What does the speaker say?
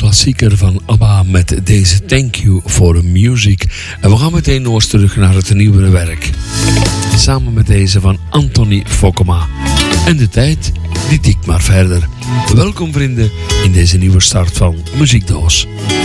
klassieker van ABBA met deze Thank You for the Music. En we gaan meteen nog eens terug naar het nieuwere werk. Samen met deze van Anthony Fokkema. En de tijd, die tikt maar verder. Welkom vrienden in deze nieuwe start van Muziekdoos.